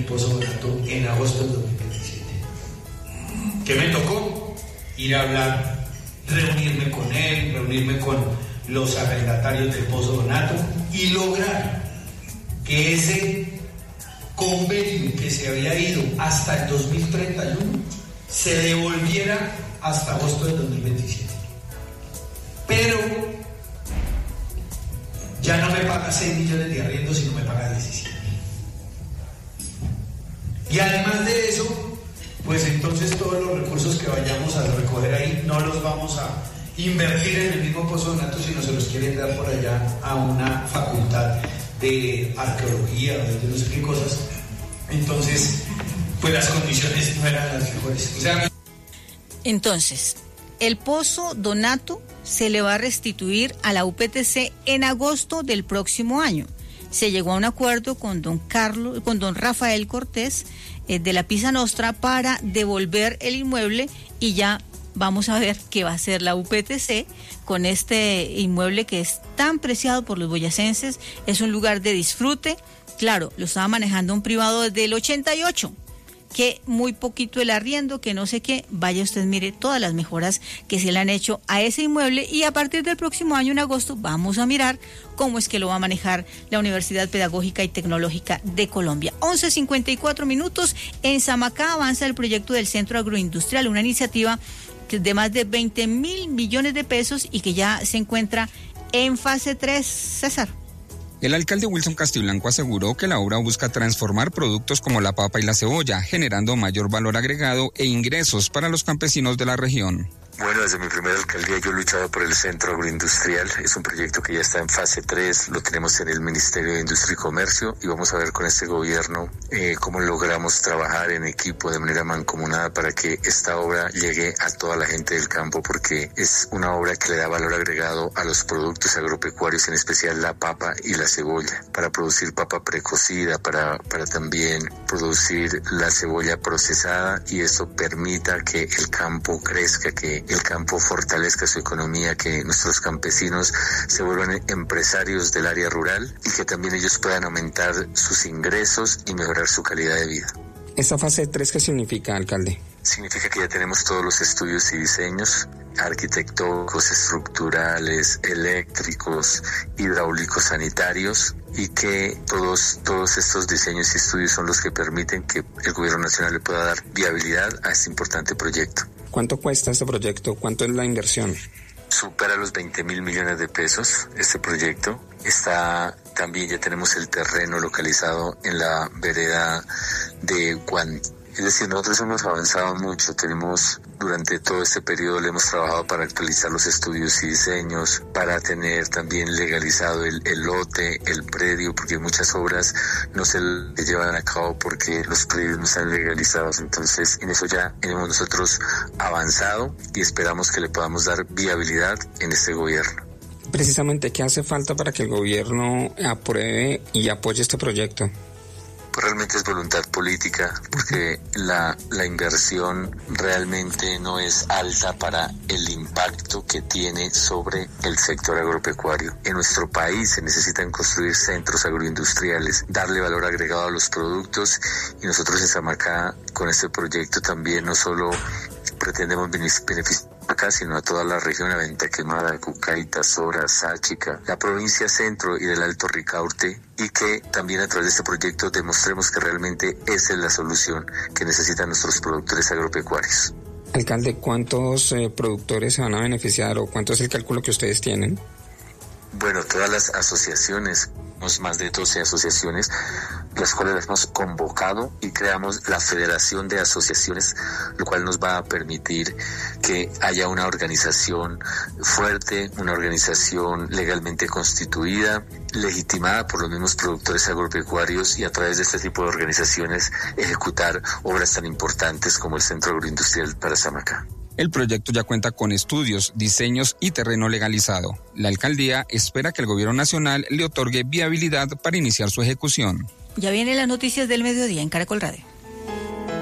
Pozo Donato en agosto del 2027. ¿Qué me tocó? Ir a hablar, reunirme con él, reunirme con los arrendatarios del Pozo Donato y lograr que ese convenio que se había ido hasta el 2031 se devolviera hasta agosto del 2027. Pero ya no me paga 6 millones de arriendo, sino me paga 17. Y además de eso, pues entonces todos los recursos que vayamos a recoger ahí no los vamos a invertir en el mismo Pozo Donato, sino se los quieren dar por allá a una facultad de arqueología o de no sé qué cosas. Entonces, pues las condiciones no eran las mejores. Entonces, el Pozo Donato se le va a restituir a la UPTC en agosto del próximo año. Se llegó a un acuerdo con don Rafael Cortés de la Pisa Nostra para devolver el inmueble y ya vamos a ver qué va a hacer la UPTC con este inmueble que es tan preciado por los boyacenses. Es un lugar de disfrute. Claro, lo estaba manejando un privado desde el 88. Que muy poquito el arriendo, que no sé qué. Vaya usted, mire todas las mejoras que se le han hecho a ese inmueble y a partir del próximo año, en agosto, vamos a mirar cómo es que lo va a manejar la Universidad Pedagógica y Tecnológica de Colombia. 11:54. En Samacá avanza el proyecto del Centro Agroindustrial, una iniciativa de más de 20.000 millones de pesos y que ya se encuentra en fase 3. César. El alcalde Wilson Castiblanco aseguró que la obra busca transformar productos como la papa y la cebolla, generando mayor valor agregado e ingresos para los campesinos de la región. Bueno, desde mi primera alcaldía yo he luchado por el Centro Agroindustrial. Es un proyecto que ya está en fase 3, lo tenemos en el Ministerio de Industria y Comercio y vamos a ver con este gobierno cómo logramos trabajar en equipo de manera mancomunada para que esta obra llegue a toda la gente del campo, porque es una obra que le da valor agregado a los productos agropecuarios, en especial la papa y la cebolla, para producir papa precocida, para también producir la cebolla procesada, y eso permita que el campo crezca, que el campo fortalezca su economía, que nuestros campesinos se vuelvan empresarios del área rural y que también ellos puedan aumentar sus ingresos y mejorar su calidad de vida. ¿Esta fase 3 qué significa, alcalde? Significa que ya tenemos todos los estudios y diseños arquitectónicos, estructurales, eléctricos, hidráulicos, sanitarios, y que todos estos diseños y estudios son los que permiten que el gobierno nacional le pueda dar viabilidad a este importante proyecto. ¿Cuánto cuesta este proyecto? ¿Cuánto es la inversión? Supera los 20.000 millones de pesos este proyecto. También ya tenemos el terreno localizado en la vereda de Guantánamo. Es decir, nosotros hemos avanzado mucho, durante todo este periodo le hemos trabajado para actualizar los estudios y diseños, para tener también legalizado el lote, el predio, porque muchas obras no se llevan a cabo porque los predios no están legalizados. Entonces, en eso ya hemos nosotros avanzado y esperamos que le podamos dar viabilidad en este gobierno. Precisamente, ¿qué hace falta para que el gobierno apruebe y apoye este proyecto? Realmente es voluntad política, porque la inversión realmente no es alta para el impacto que tiene sobre el sector agropecuario. En nuestro país se necesitan construir centros agroindustriales, darle valor agregado a los productos, y nosotros en Samacá con este proyecto también no solo pretendemos beneficiar acá, sino a toda la región, a Venta Quemada, Cucaita, Sora, Sáchica, la provincia centro y del Alto Ricaurte, y que también a través de este proyecto demostremos que realmente esa es la solución que necesitan nuestros productores agropecuarios. Alcalde, ¿cuántos productores se van a beneficiar o cuánto es el cálculo que ustedes tienen? Bueno, todas las asociaciones, más de 12 asociaciones, las cuales las hemos convocado, y creamos la Federación de Asociaciones, lo cual nos va a permitir que haya una organización fuerte, una organización legalmente constituida, legitimada por los mismos productores agropecuarios, y a través de este tipo de organizaciones ejecutar obras tan importantes como el Centro Agroindustrial para Samacá. El proyecto ya cuenta con estudios, diseños y terreno legalizado. La alcaldía espera que el gobierno nacional le otorgue viabilidad para iniciar su ejecución. Ya vienen las noticias del mediodía en Caracol Radio.